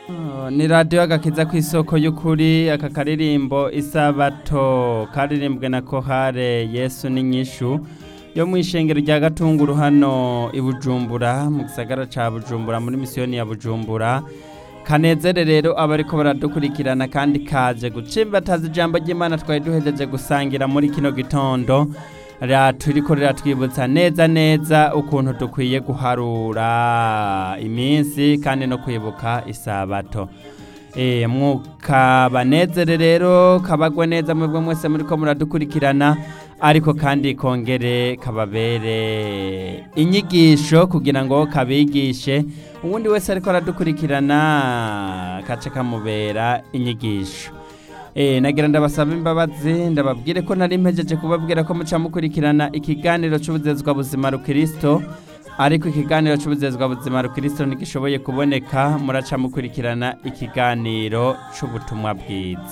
Ni radiyo agakiza ku isoko y'ukuri aka karirimbo isabato karirimbwe na kohare Yesu n'inyishu yo mu ishengero rya Gatunguru hano i Bujumbura mu gisagara ca Bujumbura muri misiyoni ya Bujumbura kanezere rero abariko baradukurikirana kandi kaje gucimbataza ijambo ry'Imana twari duhejeje gusangira muri kino gitondo turiko riratwibutsa neza ukuntu dukwiye guharura iminsi kandi no kwibuka isabato. Mukabanezere rero kabagwe neza mwebwe mwese muriko muradukurikirana ariko kandi kongere kababere inyigisho kugira ngo kabigishe uwundi wese ariko aradukurikirana kace kamubera inyigisho. Nagira ndabasaba imbabazi ndababwire ko nari mpejeje kubabwira ko muca mukurikirana ikiganiro c'ubuzezwa buzima rukristo ariko ikiganiro c'ubuzezwa buzima rukristo ntigishoboye kuboneka muraca mukurikirana ikiganiro c'ubutumwa bwiza.